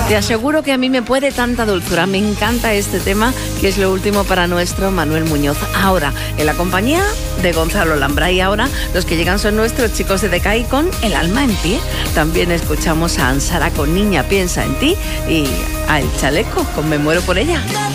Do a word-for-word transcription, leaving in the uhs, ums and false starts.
Te aseguro que a mí me puede tanta dulzura. Me encanta este tema, que es lo último para nuestro Manuel Muñoz. Ahora, en la compañía de Gonzalo Lambra. Y ahora, los que llegan son nuestros chicos de Decay con El alma en pie. También escuchamos a Ansara con Niña piensa en ti y a El Chaleco con Me muero por ella.